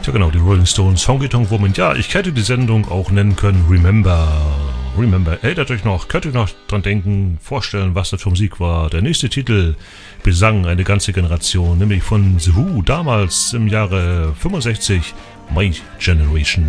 Ja genau, die Rolling Stones, Honky Tonk Woman. Ja, ich hätte die Sendung auch nennen können Remember. Erinnert euch noch, könnt ihr noch dran denken, vorstellen, was das für Musik war. Der nächste Titel besang eine ganze Generation, nämlich von The Who, damals im Jahre 65, My Generation.